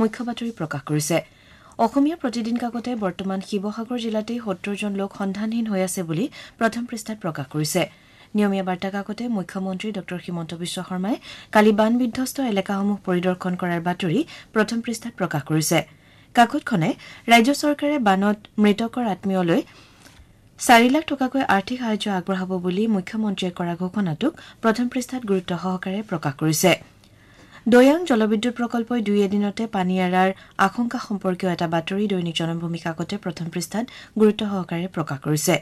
মুখ্য বাতৰি প্ৰকাশ কৰিছে অসমীয়া প্ৰতিদিন কাকতে বৰ্তমান শিৱসাগৰ জিলাতেই ৭০ জন লোক সন্ধানহীন হৈ আছে বুলি প্ৰথম পৃষ্ঠাত প্ৰকাশ কৰিছে নিয়মীয়া বাৰ্তা কাকতে মুখ্যমন্ত্ৰী ড হিমন্ত বিশ্ব শৰ্মাই কালি বান বিধ্বস্ত এলেকাসমূহ পৰিদৰ্শন কৰাৰ বাতৰি প্ৰথম পৃষ্ঠাত প্ৰকাশ কৰিছে কাকতখনে ৰাজ্য চৰকাৰে বানত মৃতকৰ আত্মীয়লৈ 4 লাখ টকাকৈ আৰ্থিক সাহায্য আগবঢ়াব বুলি মুখ্যমন্ত্ৰীয়ে কৰা ঘোষণাটোক প্ৰথম পৃষ্ঠাত গুৰুত্ব সহকাৰে প্ৰকাশ কৰিছে দৈয়াং জলবিদ্যুৎ প্ৰকল্পই 2 এদিনতে পানী এৰাৰ আশংকা সম্পৰ্কীয় এটা বাতৰি দৈনিক জনমভূমি কাকতে প্ৰথম পৃষ্ঠাত গুৰুত্ব সহকাৰে প্ৰকাশ কৰিছে